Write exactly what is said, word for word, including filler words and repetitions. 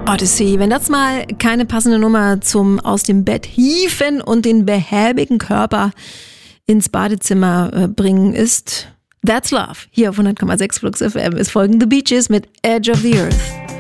Odyssey. Wenn das mal keine passende Nummer zum aus dem Bett hieven und den behäbigen Körper ins Badezimmer äh, bringen ist, That's Love. Hier auf hundert Komma sechs Flux F M ist folgende Beaches mit Edge of the Earth.